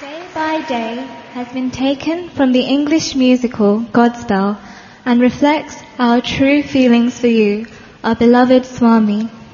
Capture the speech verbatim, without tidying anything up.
Day by Day has been taken from the English musical Godspell and reflects our true feelings for you, our beloved Swami.